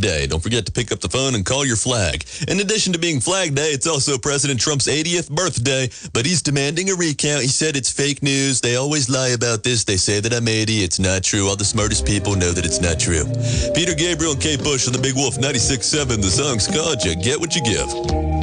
Day. Don't forget to pick up the phone and call your flag. In addition to being Flag Day, it's also President Trump's 80th birthday, but he's demanding a recount. He said it's fake news. They always lie about this. They say that I'm 80. It's not true. All the smartest people know that it's not true. Peter Gabriel and Kate Bush on the Big Wolf 96.7. The song's called You Get What You Give.